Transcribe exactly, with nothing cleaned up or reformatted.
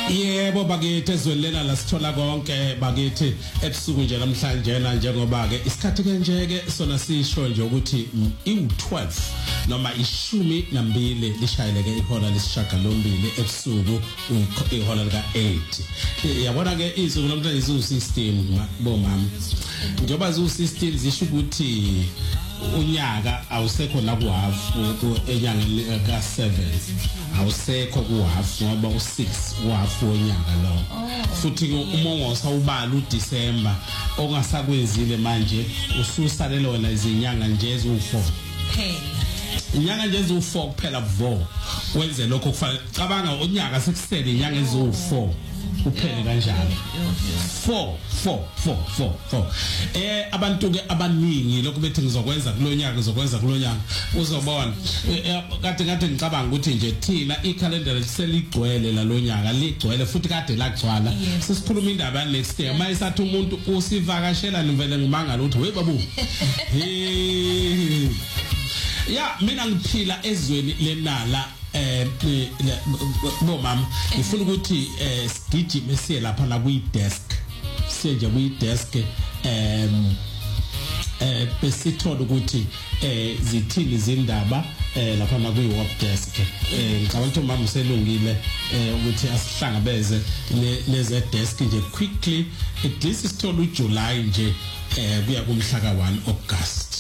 Yebo bakithi ezwelela la sithola konke bakithi ebusuku nje namhlanje na njengoba ke isikhathi ke ke sona sisho nje ukuthi i twelve noma ishumi nambili lishayeleke ihora lesishagalombili ebusuku ihora lika eight. Yabona ke izinto nomntana izu system bomama njoba zu system zisho ukuthi unyaka awusekho la kuhafu enyangeni ka seven awusekho kuhafu ngoba u six uhafu onyaka lo futhi umongoza ubala uDecember ongasakwenzile manje ususalele wena izinyanga nje ezu four phela inyanga nje ezu four kuphela vo wenze lokho kufanele cabanga unyaka sekusele inyanga ezu four uphele kanjalo four four four four four eh abantu ke abaningi lokho bethi ngizokwenza kulonyaka ngizokwenza kulonyaka uzobona kade kade ngicabanga ukuthi nje thina ikhalendar seligcwele la lonyaka ligcwele futhi kade lagcwala sisikhuluma indaba next year mayisathi umuntu usivakashela nivele ngimangala ukuthi we babu hey ya mina ngiphila ezweni lenala eh bomama ngifuna ukuthi eh sigijime siye lapha la kwi desk siye kwi desk em eh besithola ukuthi eh zithini izindaba eh lapha na kwi work desk eh ngicabanga ukuthi mama uselungile eh ukuthi asihlangabeze leze desk nje quickly at least sithola uJuly nje eh kuya kumhla ka one August.